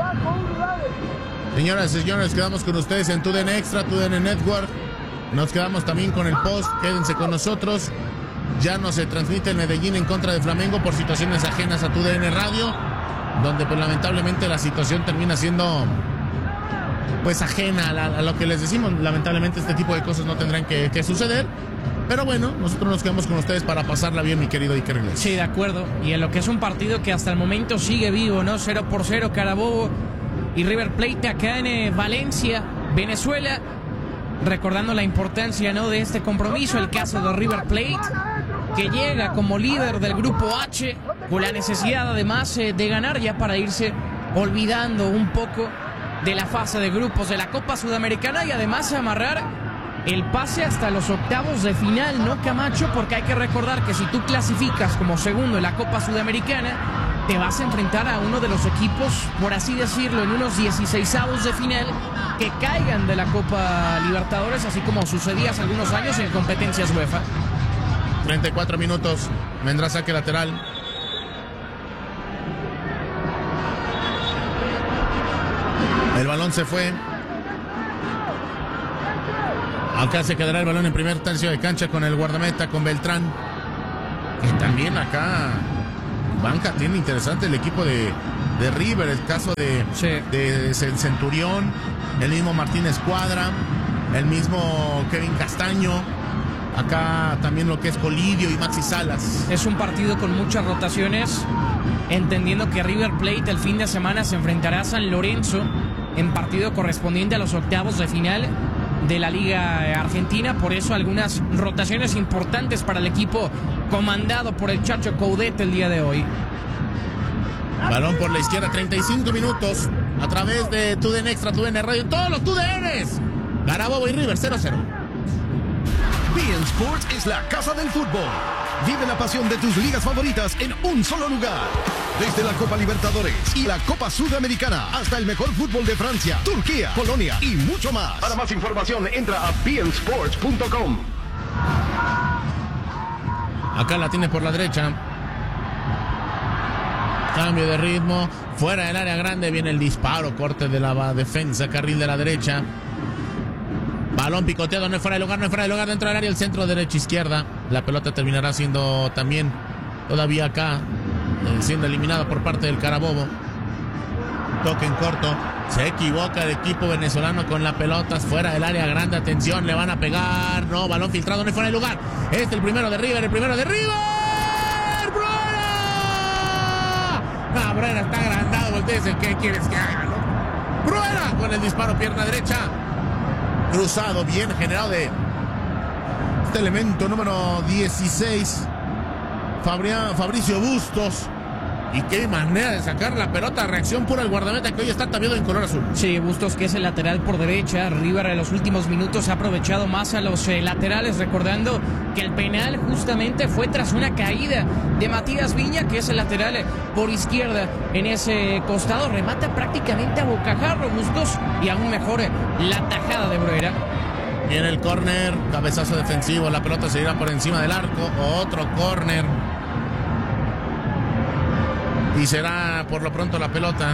Señoras y señores, quedamos con ustedes en TUDN Extra, TUDN Network. Nos quedamos también con el post. Quédense con nosotros. Ya no se transmite el Medellín en contra de Flamengo por situaciones ajenas a TUDN Radio, donde pues lamentablemente la situación termina siendo pues ajena a lo que les decimos. Lamentablemente este tipo de cosas no tendrán que suceder. Pero bueno, nosotros nos quedamos con ustedes para pasarla bien, mi querido Iker Riles. Sí, de acuerdo. Y en lo que es un partido que hasta el momento sigue vivo, ¿no? 0-0, Carabobo y River Plate acá en Valencia, Venezuela. Recordando la importancia, ¿no?, de este compromiso, el caso de River Plate, que llega como líder del grupo H, con la necesidad además de ganar ya para irse olvidando un poco de la fase de grupos de la Copa Sudamericana y además amarrar el pase hasta los octavos de final, ¿no, Camacho? Porque hay que recordar que si tú clasificas como segundo en la Copa Sudamericana, te vas a enfrentar a uno de los equipos, por así decirlo, en unos 16avos de final que caigan de la Copa Libertadores, así como sucedía hace algunos años en competencias UEFA. 34 minutos, vendrá saque lateral. El balón se fue. Acá se quedará el balón en primer tercio de cancha con el guardameta, con Beltrán. Que también acá banca tiene interesante el equipo de River, el caso de Centurión, el mismo Martínez Cuadra, el mismo Kevin Castaño. Acá también lo que es Colidio y Maxi Salas. Es un partido con muchas rotaciones, entendiendo que River Plate el fin de semana se enfrentará a San Lorenzo en partido correspondiente a los octavos de final de la Liga Argentina. Por eso algunas rotaciones importantes para el equipo comandado por el Chacho Coudet el día de hoy. Balón por la izquierda, 35 minutos a través de TUDN Extra, TUDN Radio, todos los TUDNs. Carabobo y River 0-0. beIN Sports es la casa del fútbol. Vive la pasión de tus ligas favoritas en un solo lugar. Desde la Copa Libertadores y la Copa Sudamericana hasta el mejor fútbol de Francia, Turquía, Polonia y mucho más. Para más información entra a beinsports.com. Acá la tiene por la derecha. Cambio de ritmo. Fuera del área grande viene el disparo. Corte de la defensa. Carril de la derecha. Balón picoteado. No es fuera de lugar. No es fuera de lugar. Dentro del área. El centro derecha-izquierda. La pelota terminará siendo también todavía acá. Siendo eliminada por parte del Carabobo. Toque en corto. Se equivoca el equipo venezolano con la pelota fuera del área grande. Atención, le van a pegar. No, balón filtrado, no es fuera de lugar. Es el primero de River, el primero de River. ¡Bruera! No, Bruera está agrandado. Voltéese, ¿qué quieres que haga, no? Bruera con el disparo, pierna derecha. Cruzado, bien generado de este elemento número 16. Fabricio Bustos. Y qué manera de sacar la pelota. Reacción pura al guardameta que hoy está tapiado en color azul. Sí, Bustos, que es el lateral por derecha. River en los últimos minutos ha aprovechado más a los laterales, recordando que el penal justamente fue tras una caída de Matías Viña, que es el lateral por izquierda en ese costado. Remata prácticamente a bocajarro Bustos, y aún mejor la tajada de Bruera. Viene el córner, cabezazo defensivo. La pelota se irá por encima del arco. Otro córner. Y será por lo pronto la pelota.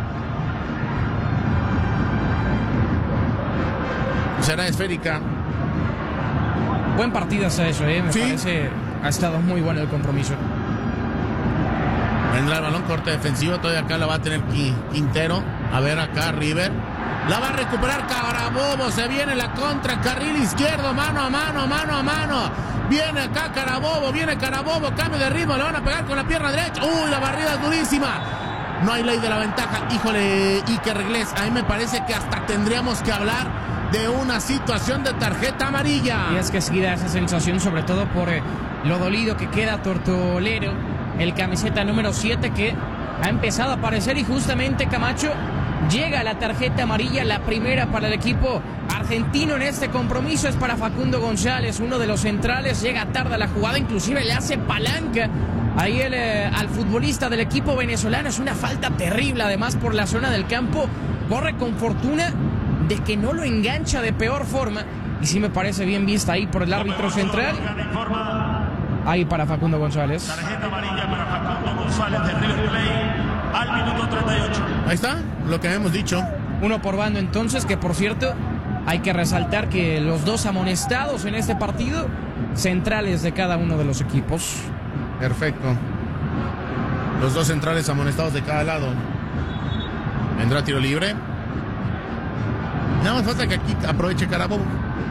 Será esférica. Buen partido hasta eso, me ¿Sí? parece. Ha estado muy bueno el compromiso. Vendrá el balón, corte defensivo. Todavía acá la va a tener Quintero. A ver acá River. La va a recuperar Carabobo. Se viene la contra. Carril izquierdo. Mano a mano, mano a mano. Viene acá Carabobo. Viene Carabobo. Cambio de ritmo. Le van a pegar con la pierna derecha. Uy, la barrida es durísima. No hay ley de la ventaja. Híjole, Iker Reglés. A mí me parece que hasta tendríamos que hablar de una situación de tarjeta amarilla. Y es que sí da esa sensación, sobre todo por lo dolido que queda Tortolero, el camiseta número 7, que ha empezado a aparecer, y justamente Camacho llega la tarjeta amarilla, la primera para el equipo argentino en este compromiso. Es para Facundo González, uno de los centrales. Llega tarde a la jugada, inclusive le hace palanca ahí al futbolista del equipo venezolano. Es una falta terrible, además, por la zona del campo. Corre con fortuna de que no lo engancha de peor forma, y sí me parece bien vista ahí por el árbitro central. Ahí para Facundo González. Tarjeta amarilla para Facundo González de River Plate al minuto 38. Ahí está, lo que habíamos dicho. Uno por bando entonces, que por cierto, hay que resaltar que los dos amonestados en este partido, centrales de cada uno de los equipos. Perfecto. Los dos centrales amonestados de cada lado. Vendrá tiro libre. Nada más falta que aquí aproveche Carabobo.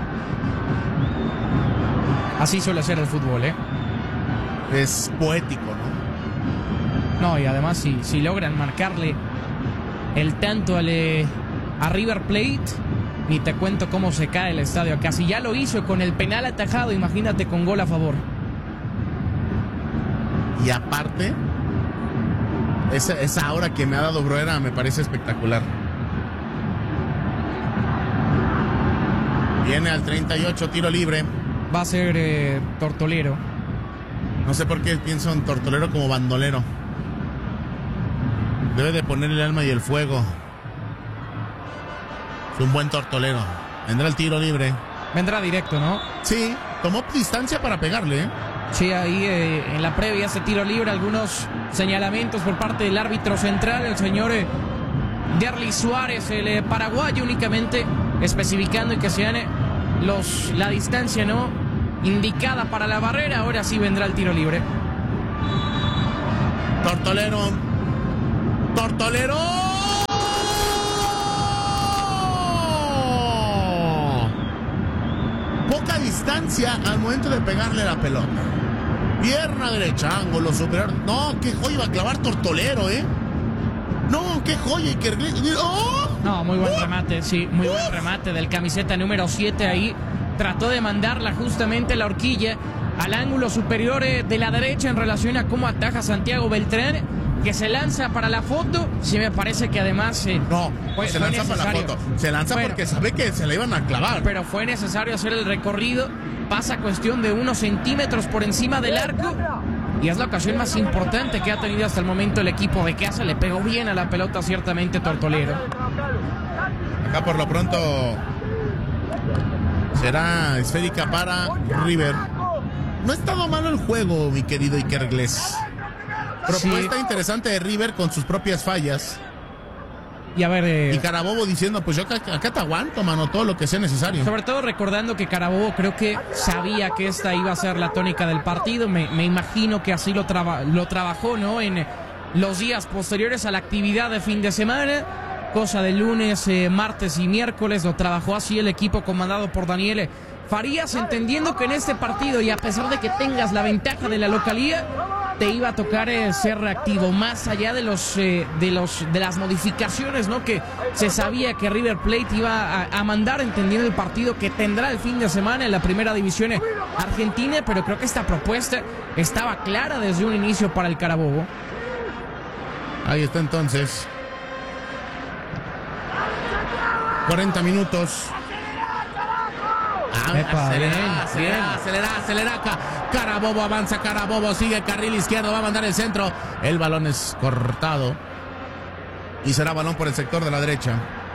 Así suele ser el fútbol, Es poético, ¿no? No, y además si logran marcarle el tanto a River Plate, ni te cuento cómo se cae el estadio acá. Si ya lo hizo con el penal atajado, imagínate con gol a favor. Y aparte, esa hora que me ha dado Bruera me parece espectacular. Viene al 38, tiro libre. Va a ser Tortolero. No sé por qué pienso en Tortolero como bandolero. Debe de poner el alma y el fuego. Es un buen Tortolero. Vendrá el tiro libre. Vendrá directo, ¿no? Sí, tomó distancia para pegarle, Sí, ahí en la previa ese tiro libre, algunos señalamientos por parte del árbitro central, el señor Derlis Suárez, el paraguayo, únicamente especificando que sean la distancia no indicada para la barrera. Ahora sí vendrá el tiro libre. Tortolero. Poca distancia al momento de pegarle la pelota. Pierna derecha, ángulo superior. No, qué joya iba a clavar Tortolero, No, qué joya. ¡Oh! No, muy buen remate, sí, muy buen remate del camiseta número 7 ahí. Trató de mandarla justamente la horquilla al ángulo superior de la derecha en relación a cómo ataja Santiago Beltrán, que se lanza para la foto. Sí, me parece que además no se lanza para la foto. Se lanza porque sabe que se la iban a clavar. Pero fue necesario hacer el recorrido. Pasa cuestión de unos centímetros por encima del arco. Y es la ocasión más importante que ha tenido hasta el momento el equipo de casa. Le pegó bien a la pelota ciertamente Tortolero. Acá por lo pronto será esférica para River. no ha estado malo el juego, mi querido Iker Gles. Propuesta Sí. interesante de River con sus propias fallas. Y a ver, Y Carabobo diciendo, pues yo acá te aguanto, mano, todo lo que sea necesario. sobre todo recordando que Carabobo creo que sabía que esta iba a ser la tónica del partido. Me imagino que así lo trabajó, ¿no? En los días posteriores a la actividad de fin de semana. Cosa de lunes, martes y miércoles. Lo trabajó así el equipo comandado por Daniel Farías, entendiendo que en este partido, y a pesar de que tengas la ventaja de la localía, te iba a tocar ser reactivo, más allá de las modificaciones, ¿no? Que se sabía que River Plate iba a mandar, entendiendo el partido que tendrá el fin de semana en la primera división argentina, pero creo que esta propuesta estaba clara desde un inicio para el Carabobo. Ahí está entonces. 40 minutos. Epa, Acelera acá. Carabobo avanza, Carabobo sigue carril izquierdo, va a mandar el centro. El balón es cortado. Y será balón por el sector de la derecha.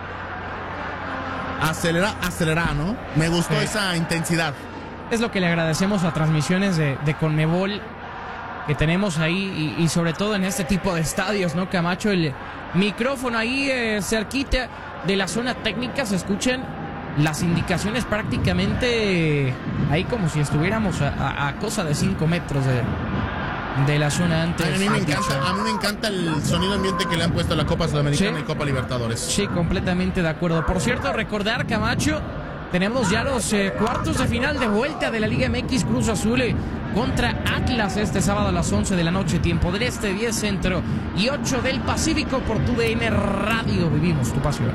Acelera, ¿no? Me gustó esa intensidad. Es lo que le agradecemos a transmisiones de Conmebol que tenemos ahí y sobre todo en este tipo de estadios, ¿no? Camacho, el micrófono ahí cerquita de la zona técnica, se escuchan las indicaciones prácticamente ahí como si estuviéramos a cosa de 5 metros de la zona antes. A mí me encanta el sonido ambiente que le han puesto a la Copa Sudamericana y Copa Libertadores. Sí, completamente de acuerdo. Por cierto, recordar, Camacho, tenemos ya los cuartos de final de vuelta de la Liga MX. Cruz Azul contra Atlas este sábado a las 11 de la noche, tiempo del este, 10 centro y 8 del Pacífico, por tu DN Radio. Vivimos tu pasión.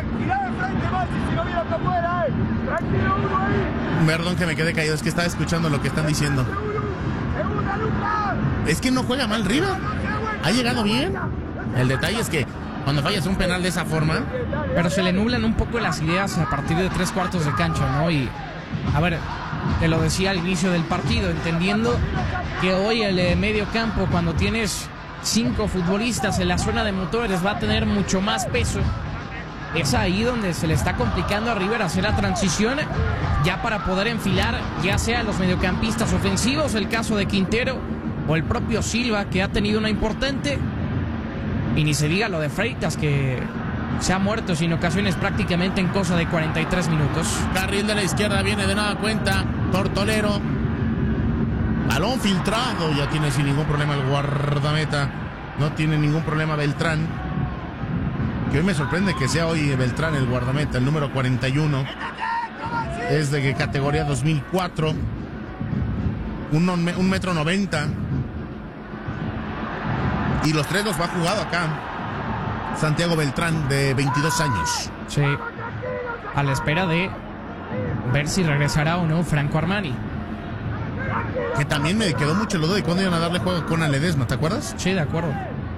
Perdón que me quedé caído, es que estaba escuchando lo que están diciendo. Es que no juega mal River. Ha llegado bien. El detalle es que cuando fallas un penal de esa forma, pero se le nublan un poco las ideas a partir de 3/4 de cancha, ¿no? Y, a ver, te lo decía al inicio del partido, entendiendo que hoy el medio campo, cuando tienes 5 futbolistas en la zona de motores, va a tener mucho más peso. Es ahí donde se le está complicando a River hacer la transición ya para poder enfilar, ya sea los mediocampistas ofensivos, el caso de Quintero o el propio Silva, que ha tenido una importante, y ni se diga lo de Freitas, que se ha muerto sin ocasiones prácticamente en cosa de 43 minutos. Carril de la izquierda viene de nada cuenta Tortolero. Balón filtrado, ya tiene sin ningún problema el guardameta. No tiene ningún problema Beltrán. Que hoy me sorprende que sea hoy Beltrán el guardameta, el número 41. Es de categoría 2004. 1,90 m. Y los tres los va jugado acá Santiago Beltrán, de 22 años. Sí, a la espera de ver si regresará o no Franco Armani. Que también me quedó mucho lo de cuando iban a darle juego a Conan Ledesma, ¿te acuerdas? Sí, de acuerdo.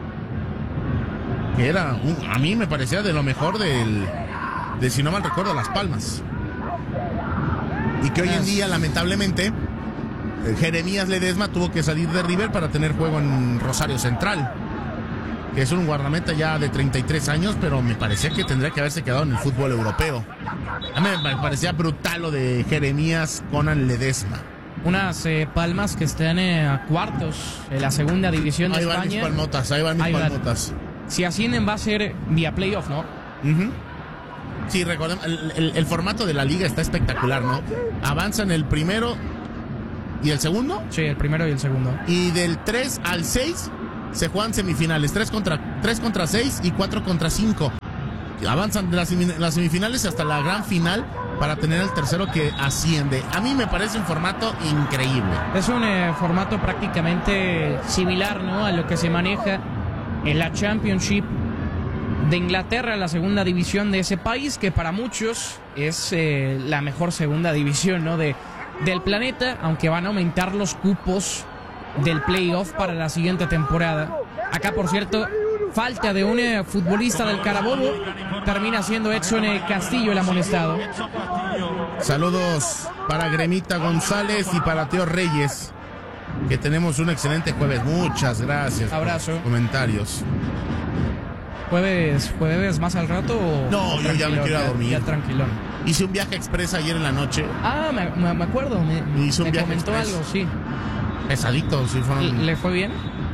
Que era, a mí me parecía de lo mejor de si no mal recuerdo, Las Palmas. Y que hoy en día, lamentablemente, Jeremías Ledesma tuvo que salir de River para tener juego en Rosario Central, que es un guardameta ya de 33 años, pero me parecía que tendría que haberse quedado en el fútbol europeo. A mí me parecía brutal lo de Jeremías Conan Ledesma. Unas Palmas que están a cuartos en la segunda división de España. Ahí van mis palmotas. Si ascienden va a ser vía playoff, ¿no? Sí, recordemos, el formato de la liga está espectacular, ¿no? Avanzan el primero y el segundo. Sí, el primero y el segundo. Y del 3 al 6 se juegan semifinales, 3 contra 6 y 4 contra 5. Avanzan de las semifinales hasta la gran final para tener el tercero que asciende. A mí me parece un formato increíble. Es un formato prácticamente similar, ¿no?, a lo que se maneja en la Championship de Inglaterra, la segunda división de ese país, que para muchos es la mejor segunda división, ¿no?, del planeta, aunque van a aumentar los cupos del playoff para la siguiente temporada. Acá, por cierto, falta de un futbolista del Carabobo, termina siendo Edson Castillo el amonestado. Saludos para Gremita González y para Teo Reyes, que tenemos un excelente jueves. Muchas gracias. Abrazo. Por comentarios. ¿Jueves más al rato o no, yo ya me quiero ir a dormir. Ya tranquilón. Hice un viaje express ayer en la noche. Ah, me acuerdo. Me Hizo un viaje comentó express. algo, sí. Pesadito, sí fueron. ¿Le fue bien?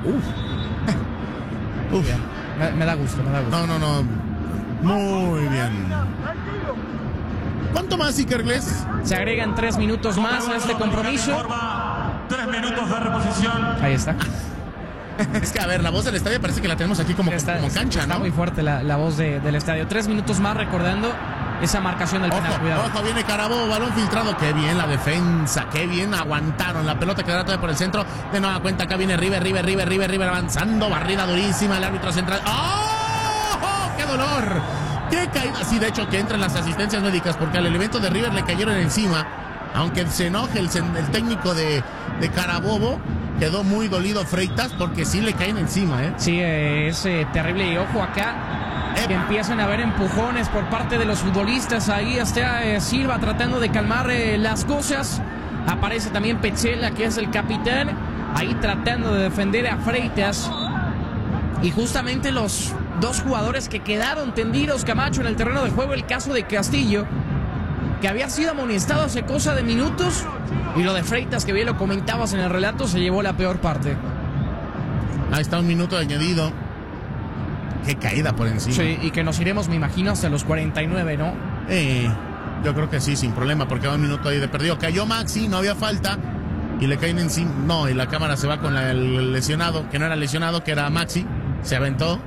Uf. Me da gusto, me da gusto. No. Muy bien. ¿Cuánto más, Ikerles? Se agregan 3 minutos más a este compromiso. 3 minutos de reposición. Ahí está. Es que, a ver, la voz del estadio parece que la tenemos aquí como cancha, está ¿no? muy fuerte la voz del estadio. 3 minutos más recordando esa marcación del penal. Cuidado. Ojo, viene Carabobo, balón filtrado. Qué bien la defensa, qué bien aguantaron. La pelota quedará todavía por el centro. De nueva cuenta, acá viene River avanzando. Barrida durísima, el árbitro central. ¡Oh! ¡Qué dolor! ¡Qué caída! Sí, de hecho, que entran las asistencias médicas porque al elemento de River le cayeron encima. Aunque se enoje el técnico de Carabobo, quedó muy dolido Freitas porque sí le caen encima, ¿eh? Sí, es terrible. Y ojo acá, que empiezan a haber empujones por parte de los futbolistas. Ahí está Silva tratando de calmar las cosas. Aparece también Petzela, que es el capitán, ahí tratando de defender a Freitas. Y justamente los 2 jugadores que quedaron tendidos, Camacho, en el terreno de juego, el caso de Castillo, que había sido amonestado hace cosa de minutos, y lo de Freitas, que bien lo comentabas en el relato, se llevó la peor parte. Ahí está, un minuto añadido. Qué caída por encima. Sí, y que nos iremos, me imagino, hasta los 49, ¿no? Yo creo que sí, sin problema, porque va un minuto ahí de perdido. Cayó Maxi, no había falta, y le caen encima. No, y la cámara se va con el lesionado, que no era lesionado, que era Maxi. Se aventó.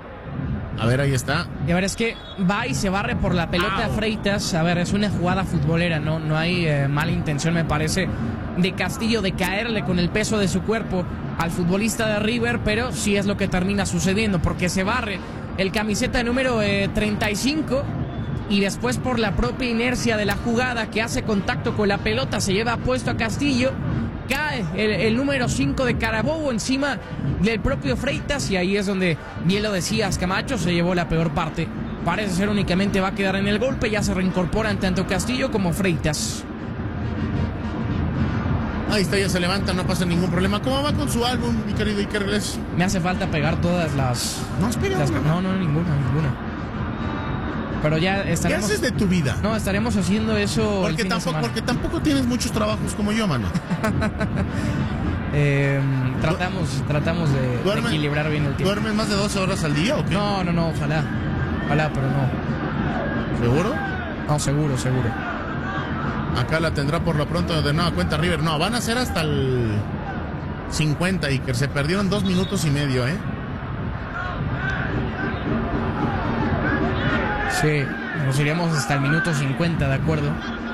A ver, ahí está. Y a ver, es que va y se barre por la pelota a Freitas. A ver, es una jugada futbolera, no hay mala intención, me parece, de Castillo de caerle con el peso de su cuerpo al futbolista de River, pero sí es lo que termina sucediendo, porque se barre el camiseta número 35 y después, por la propia inercia de la jugada, que hace contacto con la pelota, se lleva puesto a Castillo. Cae el número 5 de Carabobo encima del propio Freitas, y ahí es donde, bien lo decías, Camacho, se llevó la peor parte. Parece ser únicamente va a quedar en el golpe. Ya se reincorporan tanto Castillo como Freitas. Ahí está, ya se levanta, no pasa ningún problema. ¿Cómo va con su álbum, mi querido Ikerles? Me hace falta pegar todas las... No, espera. No, ninguna. Pero ya estaremos... ¿Qué haces de tu vida? No, estaremos haciendo eso porque tampoco tienes muchos trabajos como yo, mano. Tratamos de equilibrar bien el tiempo. ¿Duermes más de 12 horas al día o qué? No, ojalá, pero no. ¿Seguro? No, seguro. Acá la tendrá por lo pronto de nueva cuenta River. No, van a ser hasta el 50, Iker. Se perdieron 2 minutos y medio, ¿eh? Sí, nos iríamos hasta el minuto 50, ¿de acuerdo?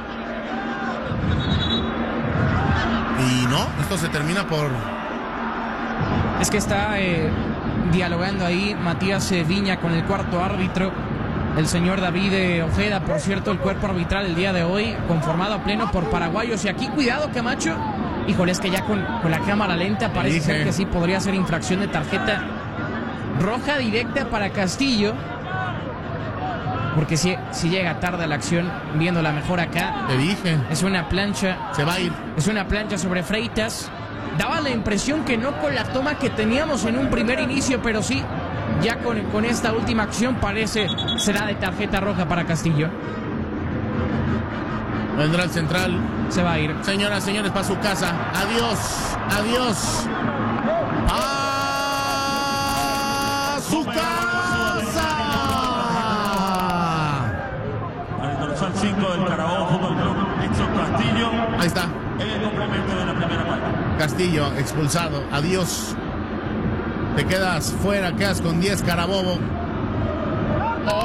Y no, esto se termina por... Es que está dialogando ahí Matías Viña con el cuarto árbitro, el señor David Ojeda. Por cierto, el cuerpo arbitral el día de hoy conformado a pleno por paraguayos. Y aquí, cuidado, Camacho. Híjole, es que ya con la cámara lenta parece ser que sí podría ser infracción de tarjeta roja directa para Castillo. Porque si llega tarde a la acción, viéndola mejor acá. Te dije. Es una plancha. Se va a ir. Es una plancha sobre Freitas. Daba la impresión que no con la toma que teníamos en un primer inicio, pero sí, ya con esta última acción parece será de tarjeta roja para Castillo. Vendrá el central. Se va a ir. Señoras, señores, para su casa. Adiós. ¡A su casa! Al dorsal 5 del Carabobo Fútbol Club, Edson Castillo. Ahí está. El complemento de la primera parte. Castillo expulsado. Adiós. Te quedas fuera, quedas con 10, Carabobo.